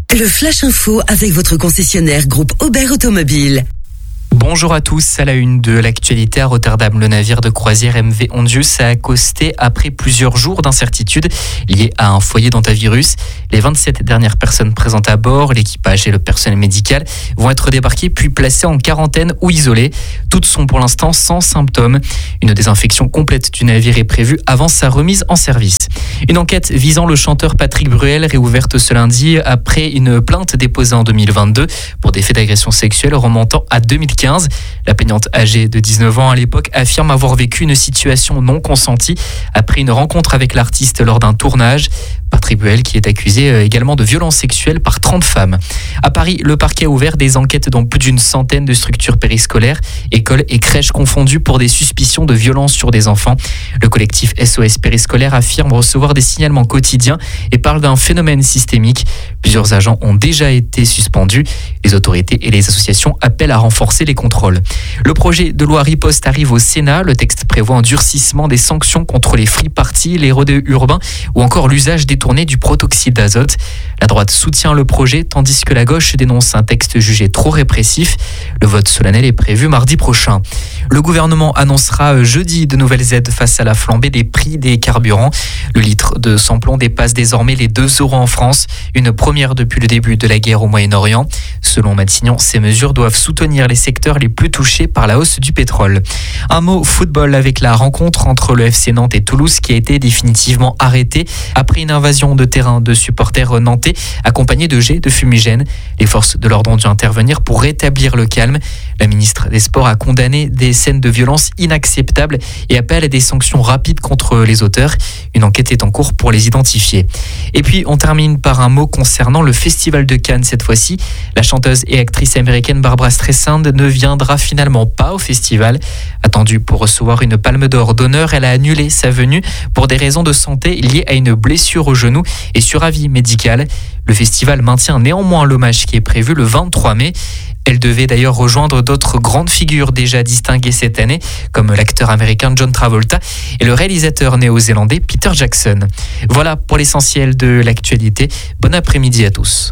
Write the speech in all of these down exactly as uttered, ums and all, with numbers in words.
Le Flash Info avec votre concessionnaire groupe Aubert Automobile. Bonjour à tous, à la une de l'actualité à Rotterdam, le navire de croisière M V Ondius a accosté après plusieurs jours d'incertitude liées à un foyer d'hantavirus. Les vingt-sept dernières personnes présentes à bord, l'équipage et le personnel médical vont être débarqués puis placés en quarantaine ou isolés. Toutes sont pour l'instant sans symptômes. Une désinfection complète du navire est prévue avant sa remise en service. Une enquête visant le chanteur Patrick Bruel réouverte ce lundi après une plainte déposée en deux mille vingt-deux pour des faits d'agression sexuelle remontant à deux mille quinze. La plaignante âgée de dix-neuf ans à l'époque affirme avoir vécu une situation non consentie après une rencontre avec l'artiste lors d'un tournage. Patrick Bruel qui est accusé également de violences sexuelles par trente femmes. À Paris, le parquet a ouvert des enquêtes dans plus d'une centaine de structures périscolaires, écoles et crèches confondues pour des suspicions de violences sur des enfants. Le collectif S O S Périscolaire affirme recevoir des signalements quotidiens et parle d'un phénomène systémique. Plusieurs agents ont déjà été suspendus. Les autorités et les associations appellent à renforcer les contrôles. Le projet de loi riposte arrive au Sénat. Le texte prévoit un durcissement des sanctions contre les free parties, les rodéos urbains ou encore l'usage détourné du protoxyde d'azote. La droite soutient le projet tandis que la gauche dénonce un texte jugé trop répressif. Le vote solennel est prévu mardi prochain. Le gouvernement annoncera jeudi de nouvelles aides face à la flambée des prix des carburants. Le litre de samplon dépasse désormais les deux euros en France, une première depuis le début de la guerre au Moyen-Orient. Selon Matignon, ces mesures doivent soutenir les secteurs les plus touchés par la hausse du pétrole. Un mot football avec la rencontre entre le F C Nantes et Toulouse qui a été définitivement arrêtée après une invasion de terrain de supporters nantais accompagnés de jets de fumigène. Les forces de l'ordre ont dû intervenir pour rétablir le calme. La ministre des Sports a condamné des scènes de violence inacceptables et appelle à des sanctions rapides contre les auteurs. Une enquête est en cours pour les identifier. Et puis on termine par un mot concernant le Festival de Cannes cette fois-ci. La chanteuse et actrice américaine Barbra Streisand ne viendra finalement pas au festival. Attendue pour recevoir une palme d'or d'honneur, elle a annulé sa venue pour des raisons de santé liées à une blessure au genou et sur avis médical. Le festival maintient néanmoins l'hommage qui est prévu le vingt-trois mai. Elle devait d'ailleurs rejoindre d'autres grandes figures déjà distinguées cette année, comme l'acteur américain John Travolta et le réalisateur néo-zélandais Peter Jackson. Voilà pour l'essentiel de l'actualité. Bon après-midi à tous.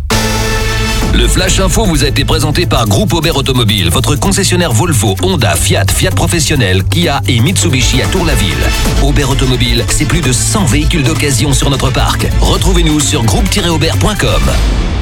Le Flash Info vous a été présenté par Groupe Aubert Automobile, votre concessionnaire Volvo, Honda, Fiat, Fiat Professionnel, Kia et Mitsubishi à Tour-la-Ville. Aubert Automobile, c'est plus de cent véhicules d'occasion sur notre parc. Retrouvez-nous sur groupe tiret aubert point com.